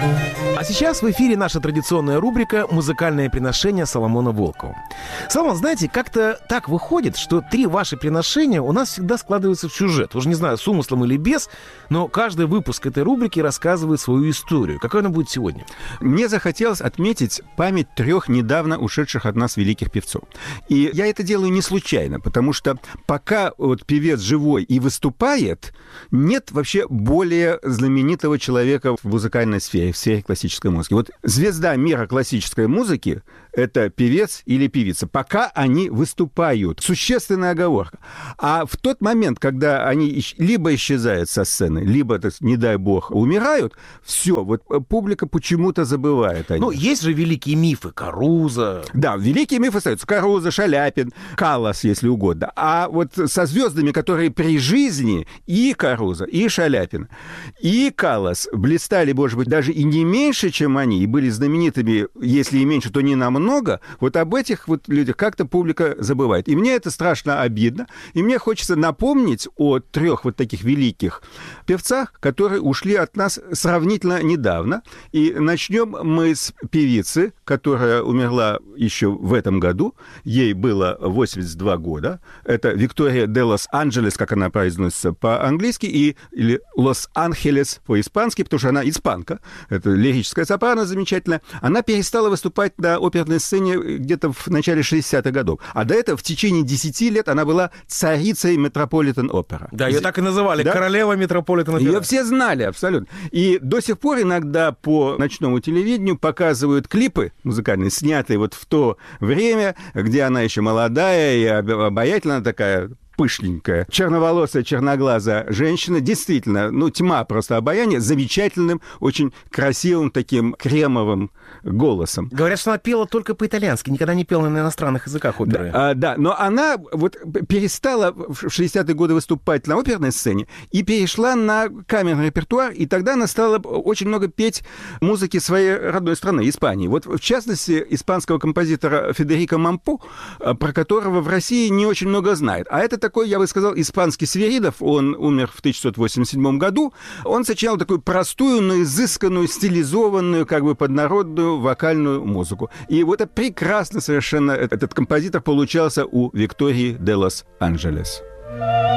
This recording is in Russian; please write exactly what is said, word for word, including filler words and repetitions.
А сейчас в эфире наша традиционная рубрика «Музыкальное приношение» Соломона Волкова. Соломон, знаете, как-то так выходит, что три ваши приношения у нас всегда складываются в сюжет. Уже не знаю, с умыслом или без, но каждый выпуск этой рубрики рассказывает свою историю. Какой она будет сегодня? Мне захотелось отметить память трех недавно ушедших от нас великих певцов. И я это делаю не случайно, потому что пока вот певец живой и выступает, нет вообще более знаменитого человека в музыкальной сфере, в сфере классической музыки. Вот звезда мира классической музыки — это певец или певица, пока они выступают. Существенная оговорка. А в тот момент, когда они либо исчезают со сцены, либо, так, не дай бог, умирают, все, вот публика почему-то забывает о них. Ну, есть же великие мифы. Каруза. Да, великие мифы остаются. Каруза, Шаляпин, Каллас, если угодно. А вот со звездами, которые при жизни, и Каруза, и Шаляпин, и Каллас блистали, может быть, даже и не меньше, чем они, и были знаменитыми, если и меньше, то не намного, вот об этих вот людях как-то публика забывает. И мне это страшно обидно, и мне хочется напомнить о трех вот таких великих певцах, которые ушли от нас сравнительно недавно. И начнем мы с певицы, которая умерла еще в этом году. Ей было восемьдесят два года. Это Виктория де Лос-Анджелес, как она произносится по-английски, и, или Лос-Анхелес по-испански, потому что она испанка. Это лирическая сопрано замечательная. Она перестала выступать на оперной сцене где-то в начале шестидесятых годов. А до этого в течение десяти лет она была царицей Метрополитен-опера. Да, ее так и называли, да? Королева Метрополитен-опера. Ее все знали, абсолютно. И до сих пор иногда по ночному телевидению показывают клипы музыкальные, снятые вот в то время, где она еще молодая и обаятельная такая, пышленькая, черноволосая, черноглазая женщина, действительно, ну, тьма просто обаяния, замечательным, очень красивым таким кремовым голосом. Говорят, что она пела только по-итальянски, никогда не пела на иностранных языках оперы. Да, а, да, но она вот перестала в шестидесятые годы выступать на оперной сцене и перешла на камерный репертуар, и тогда она стала очень много петь музыки своей родной страны, Испании. Вот, в частности, испанского композитора Федерико Мампо, про которого в России не очень много знают. А это такой, я бы сказал, испанский Свиридов, он умер в тысяча девятьсот восемьдесят седьмом году, он сочинял такую простую, но изысканную, стилизованную, как бы поднародную вокальную музыку. И вот это прекрасно совершенно этот композитор получался у Виктории де Лос-Анджелес.